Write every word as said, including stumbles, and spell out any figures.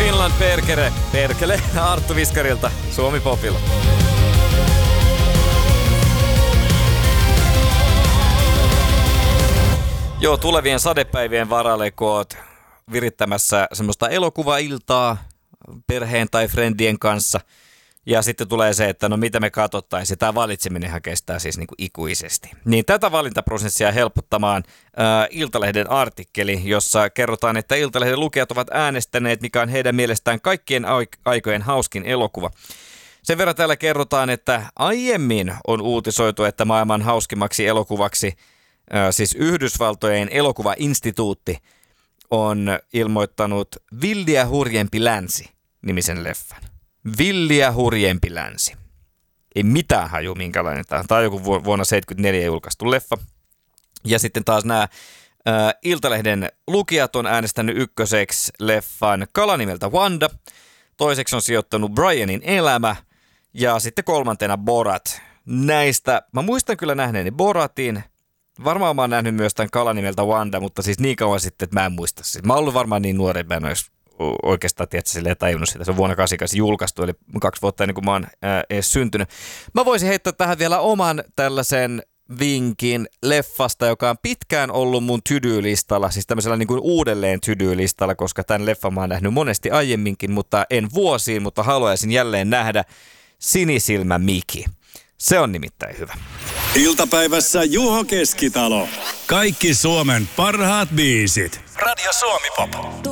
Finland perkele, perkele Arttu Viskarilta Suomi Popilla. Joo, tulevien sadepäivien varalle, kun oot virittämässä semmoista elokuvailtaa perheen tai friendien kanssa. Ja sitten tulee se, että no mitä me katsottaisiin. Tämä valitseminenhan kestää siis niin kuin ikuisesti. Niin tätä valintaprosessia helpottamaan äh, Iltalehden artikkeli, jossa kerrotaan, että Iltalehden lukijat ovat äänestäneet, mikä on heidän mielestään kaikkien aikojen hauskin elokuva. Sen verran täällä kerrotaan, että aiemmin on uutisoitu, että maailman hauskimmaksi elokuvaksi, äh, siis Yhdysvaltojen elokuvainstituutti, on ilmoittanut Villiä hurjempi länsi -nimisen leffan. Villiä hurjempi länsi. Ei mitään haju minkälainen tämä. Tämä on joku vuonna seitsemänkymmentäneljä julkaistu leffa. Ja sitten taas nämä ä, Iltalehden lukijat on äänestänyt ykköseksi leffan Kala nimeltä Wanda. Toiseksi on sijoittanut Brianin elämä. Ja sitten kolmantena Borat. Näistä, mä muistan kyllä nähneeni Boratin. Varmaan mä oon nähnyt myös tämän Kala nimeltä Wanda, mutta siis niin kauan sitten, että mä en muista. Siis mä oon ollut varmaan niin nuori, että mä en olisi oikeastaan tietysti silleen tajunnut sitä. Se on vuonna kahdeksankymmentäkahdeksan julkaistu, eli kaksi vuotta ennen kuin mä oon ää, edes syntynyt. Mä voisin heittää tähän vielä oman tällaisen vinkin leffasta, joka on pitkään ollut mun to-do-listalla, siis tämmöisellä niin kuin uudelleen to-do-listalla, koska tämän leffan mä oon nähnyt monesti aiemminkin, mutta en vuosiin, mutta haluaisin jälleen nähdä Sinisilmä Miki. Se on nimittäin hyvä. Iltapäivässä Juho Keskitalo. Kaikki Suomen parhaat biisit. Radio Suomi Pop.